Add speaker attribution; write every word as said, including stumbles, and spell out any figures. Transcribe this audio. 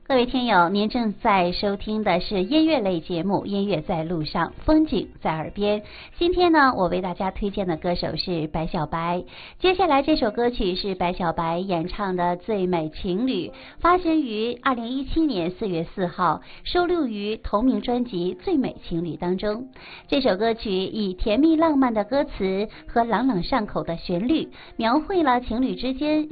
Speaker 1: 各位听友，您正在收听的是音乐类节目《音乐在路上，风景在耳边》。今天呢，我为大家推荐的歌手是白小白。接下来这首歌曲是白小白演唱的《最美情侣》，发行于二零一七年四月四号，收录于同名专辑《最美情侣》当中。这首歌曲以甜蜜浪漫的歌词和朗朗上口的旋律，描绘了情侣之间